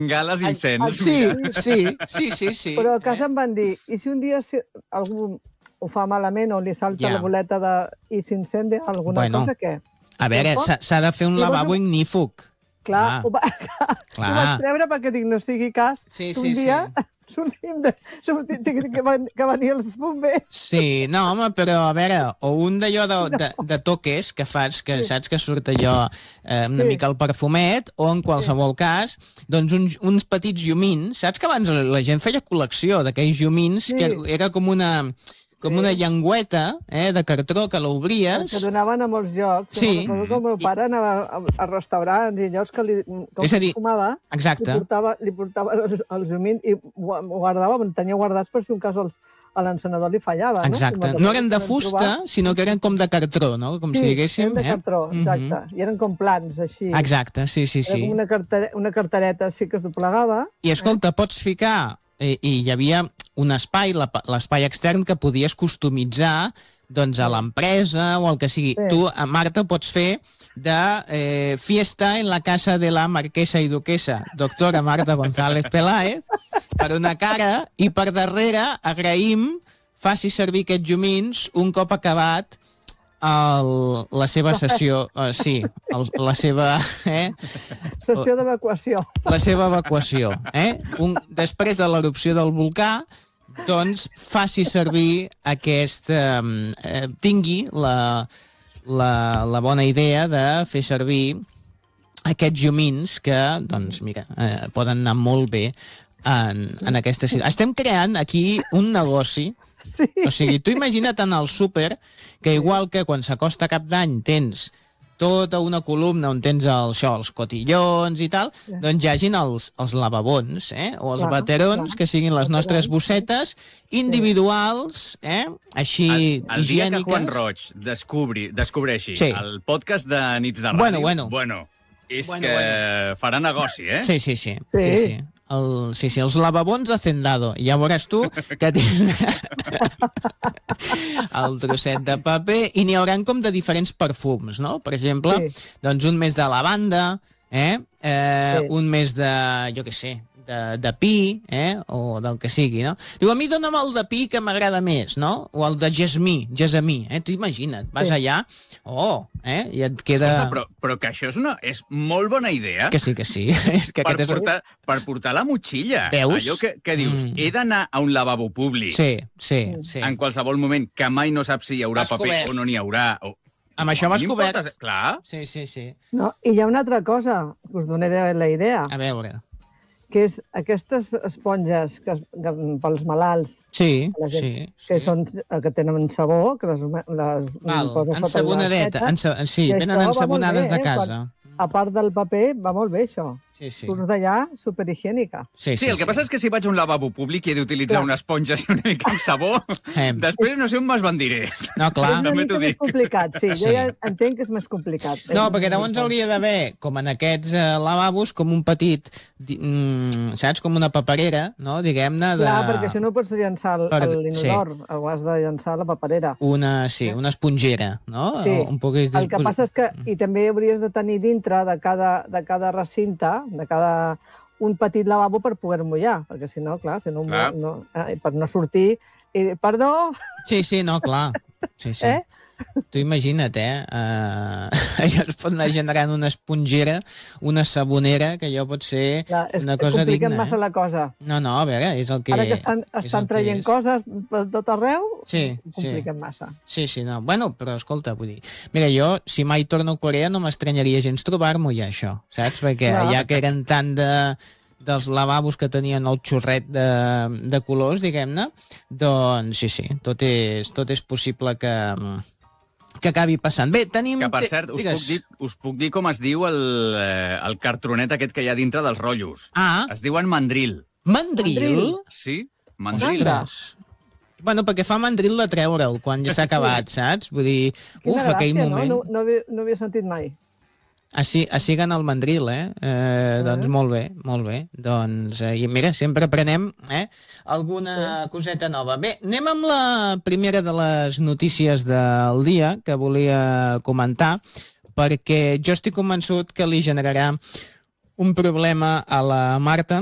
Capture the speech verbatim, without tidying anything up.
Gales incens. Sí, sí, sí, sí, sí. Però a casa em van dir, i si un dia si algú ho fa malament o li salta Ja. la boleta de... i s'incendia alguna Bueno. cosa, què? A veure, Tampoc? s'ha s'ha de fer un Llavors, lavabo ignífug. Clar, Ah. ho, va... Clar. ho vaig treure perquè dic, no sigui cas, Sí, que sí, un dia sí. sortim de... sortim de... que, van... que venien els bombers. Sí, no, home, però a veure, o un d'allò de, de, de toques que fas, que Sí. saps que surt allò eh, una Sí. mica el perfumet, o en qualsevol cas, doncs uns, uns petits llumins, saps que abans la gent feia col·lecció d'aquells llumins, Sí. que era com una com Sí. una llengüeta eh, de cartró que l'obries. Que donaven a molts llocs. Sí. Recordo que el meu pare anava a, a restaurants i llocs que li, com És a dir, que fumava, exacte. li portava, li portava els, els llumins i ho ho guardava, em tenia guardats per si un cas els, a l'encenedor li fallava. Exacte. No, No eren de fusta, sinó que eren com de cartró, no? Com sí, si diguéssim. eren de cartró, eh? exacte. Mhm. I eren com plans, així. Exacte, sí, sí, Era sí. com una, cartare, una cartereta així que es doblegava. I escolta, pots ficar, i, i hi havia un espai, la- l'espai extern, que podies customitzar doncs, a l'empresa o el que sigui. Sí. Tu, a Marta, pots fer de eh, fiesta en la casa de la marquesa i duquesa, doctora Marta González Peláez, per una cara, i per darrere agraïm faci servir aquests llumins un cop acabat el, la seva sessió, uh, sí, el, la seva... Eh? Sessió d'evacuació. la seva evacuació. Eh? Un, després de l'erupció del volcà, doncs faci servir aquest... Eh, eh, tingui la, la, la bona idea de fer servir aquests llumins que, doncs, mira, eh, poden anar molt bé en, en aquesta situació. Estem creant aquí un negoci. Sí. O sigui, tu imagina't en el súper que igual que quan s'acosta cap d'any tens tota una columna on tens el, això, els cotillons i tal, Sí. doncs hi hagin els, els lavabons, eh? O els Clar, baterons, clar. que siguin les nostres Baterons, bossetes individuals, eh? Així El, el dia que higièniques. Juan Roig descobri, descobreixi Sí. el podcast de Nits de Ràdio, Bueno, bueno. bueno és Bueno, que bueno. farà negoci, eh? Sí, sí, sí. Sí. sí, sí. El, sí, sí, els lavabons de Hacendado. I ja veuràs tu que tens el trosset de paper i n'hi haurà com de diferents perfums, no? Per exemple, Sí. doncs un més de lavanda, eh? eh Sí. un més de, jo què sé, de, de pi, eh? O del que sigui, no? Diu, a mi dona'm el de pi que m'agrada més, no? O el de gesmí, gesamí, eh? Tu imagina't, vas Sí. allà, oh, eh? I et queda... Escolta, però, però que això és una és molt bona idea Que sí, que sí. És que per, aquest és... portar, per portar la motxilla. Veus? Allò que, que dius, Mm. he d'anar a un lavabo públic Sí, sí, sí. en qualsevol moment, que mai no saps si hi haurà Vas paper cobert. o no n'hi haurà. O... Amb això vas No cobert. importa, Clar. Sí, sí, sí. No? I hi ha una altra cosa, que us donaré la idea, A veure. que és aquestes esponges que, es- que, pels malalts, Sí, la gent sí. que, sí. són, que tenen sabó, que les, les Val, poses sota ensabonadeta. l'aixeta, Ensa... Sí, i venen això va molt ensabonades bé, de eh, casa. a part del paper, va molt bé això. Sí, sí. Surts d'allà superhigiènica. Sí, Sí, el que passa és que si vaig a un lavabo públic i he d'utilitzar Clar. una esponja i una mica amb sabó, Eh. després no sé on m'esbandiré. No, clar. és una també mica t'ho més dic. complicat, sí. Sí. Jo ja entenc que és més complicat. No, És perquè més llavors complicat. hauria d'haver, com en aquests eh, lavabos, com un petit, di- mm, saps, com una paperera, no?, diguem-ne, de... Clar, perquè això no pots llançar al- Per- a l'inodor, ho has de llançar a la paperera. Una, sí, una esponjera, no? Sí. Un poqués El que dispos- passa és que, i també hauries de tenir dintre de cada, de cada recinte, de cada un petit lavabo per poder mullar, perquè si no, clar, si no, Clar. no eh, per no sortir, i, perdó, Sí, sí, no, clar. Sí, sí. eh? Tu imagina't, eh? Uh, allò es pot anar generant una esponjera, una sabonera, que allò pot ser Clar, és, una cosa compliquen digna. massa Eh? la cosa. No, no, a veure, és el que... Ara que estan, és estan el que traient és. coses per tot arreu, Sí, ho compliquen massa. Sí, sí, no. Bueno, però escolta, vull dir... Mira, jo, si mai torno a Corea, no m'estranyaria gens trobar-m'ho ja, això, saps? Perquè Clar. ja que eren tant de dels lavabos que tenien el xorret de, de colors, diguem-ne, doncs sí, sí, tot és, tot és possible que, que acabi passant. Bé, tenim... Que, per cert, us Digues. puc, dir, us puc dir com es diu el, eh, el cartronet aquest que hi ha dintre dels rotllos. Ah, Es diuen mandril. mandril? Mandril? Sí, mandril. Ostres! Bueno, perquè fa mandril de treure'l quan ja s'ha acabat, saps? Vull dir, Quina uf, aquell gràcia, moment... No? No, no, havia, no havia sentit mai. Així, així gana el mandril, eh? eh doncs molt bé, molt bé. Doncs, eh, i mira, sempre aprenem eh, alguna coseta nova. Bé, anem amb la primera de les notícies del dia que volia comentar, perquè jo estic convençut que li generarà un problema a la Marta,